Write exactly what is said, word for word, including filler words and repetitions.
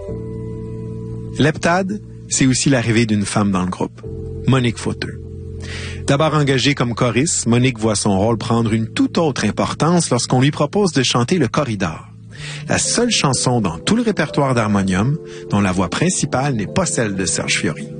L'heptade, c'est aussi l'arrivée d'une femme dans le groupe, Monique Fauteux. D'abord engagée comme choriste, Monique voit son rôle prendre une toute autre importance lorsqu'on lui propose de chanter le Corridor, la seule chanson dans tout le répertoire d'harmonium dont la voix principale n'est pas celle de Serge Fiori.